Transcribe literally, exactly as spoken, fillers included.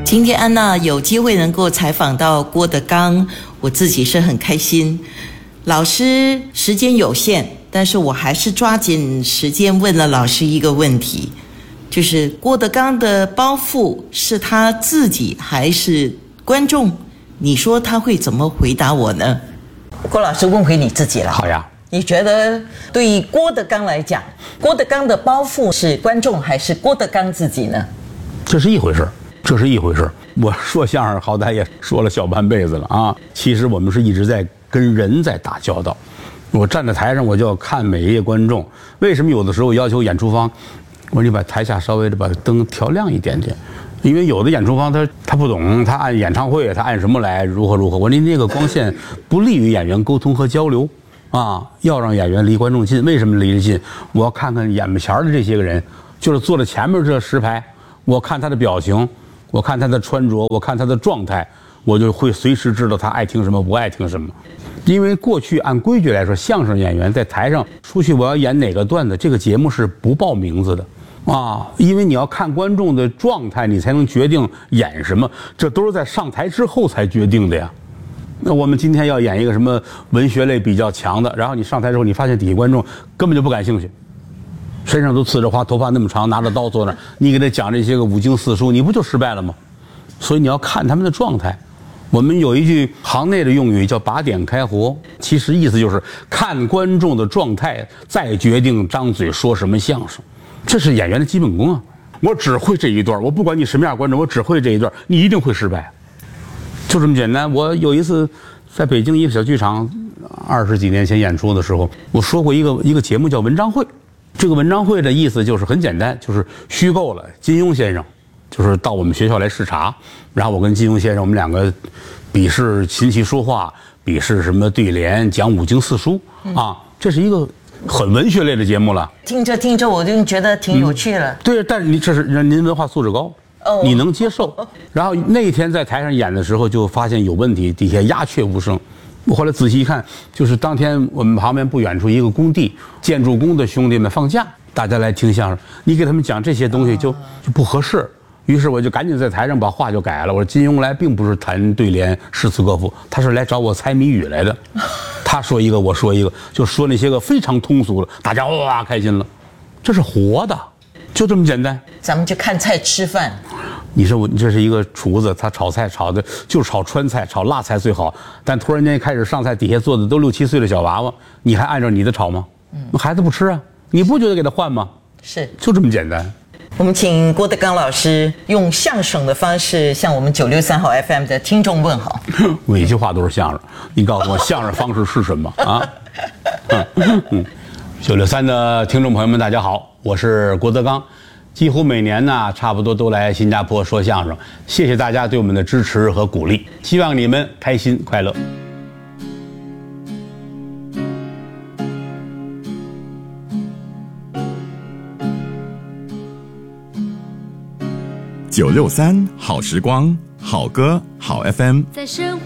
今天安娜有机会能够采访到郭德纲，我自己是很开心。老师时间有限，但是我还是抓紧时间问了老师一个问题，就是郭德纲的包袱是他自己还是观众？你说他会怎么回答我呢？郭老师，问回你自己了。 好呀。 你觉得对于郭德纲来讲，郭德纲的包袱是观众还是郭德纲自己呢？ 这是一回事，这是一回事。我说相声好歹也说了小半辈子了啊，其实我们是一直在跟人在打交道。我站在台上，我就要看每一个观众。为什么有的时候要求演出方，我说你把台下稍微的把灯调亮一点点，因为有的演出方他他不懂，他按演唱会他按什么来，如何如何。我说您那个光线不利于演员沟通和交流。啊，要让演员离观众近，为什么离得近？我要看看眼前的这些个人，就是坐在前面这十排，我看他的表情，我看他的穿着，我看他的状态，我就会随时知道他爱听什么，不爱听什么。因为过去按规矩来说，相声演员在台上出去我要演哪个段子，这个节目是不报名字的啊，因为你要看观众的状态，你才能决定演什么，这都是在上台之后才决定的呀。那我们今天要演一个什么文学类比较强的，然后你上台之后，你发现底下观众根本就不感兴趣，身上都呲着花，头发那么长，拿着刀坐那儿，你给他讲这些个五经四书，你不就失败了吗？所以你要看他们的状态。我们有一句行内的用语叫把点开活，其实意思就是看观众的状态，再决定张嘴说什么相声，这是演员的基本功啊。我只会这一段，我不管你什么样观众，我只会这一段，你一定会失败。就这么简单。我有一次在北京一个小剧场，二十几年前演出的时候，我说过一个一个节目叫文章会。这个文章会的意思就是很简单，就是虚构了金庸先生，就是到我们学校来视察，然后我跟金庸先生我们两个比试琴棋书画，比试什么对联，讲五经四书啊，这是一个很文学类的节目了。 听着听着我就觉得挺有趣了。 嗯、对，但是你这是您文化素质高。你能接受，然后那天在台上演的时候就发现有问题，底下鸦雀无声。我后来仔细一看，就是当天我们旁边不远处一个工地，建筑工的兄弟们放假，大家来听相声，你给他们讲这些东西就就不合适。于是我就赶紧在台上把话就改了，我说金庸来并不是谈对联诗词歌赋，他是来找我猜谜语来的。他说一个我说一个，就说那些个非常通俗的，大家哇开心了，这是活的。就这么简单， 咱们就看菜吃饭。 你说我，你这是一个厨子，他炒菜炒的就炒川菜，炒辣菜最好。但突然间开始上菜，底下坐的都六七岁的小娃娃，你还按照你的炒吗？嗯，孩子不吃啊，你不觉得给他换吗？ 是， 就这么简单。 我们请郭德纲老师用相声的方式向我们九六三号 F M 的听众问好。 每句话都是相声，你告诉我相声方式是什么啊？嗯嗯，九六三的听众朋友们，大家好，我是郭德纲。几乎每年呢，差不多都来新加坡说相声。谢谢大家对我们的支持和鼓励，希望你们开心快乐。 九六三好时光，好歌好 F M。 在生活